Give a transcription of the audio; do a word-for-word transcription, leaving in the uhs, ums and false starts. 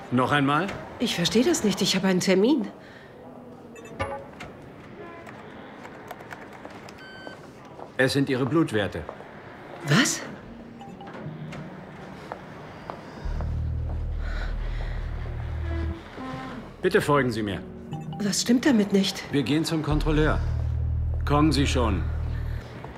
Noch einmal? Ich verstehe das nicht. Ich habe einen Termin. Es sind Ihre Blutwerte. Was? Bitte folgen Sie mir. Was stimmt damit nicht? Wir gehen zum Kontrolleur. Kommen Sie schon.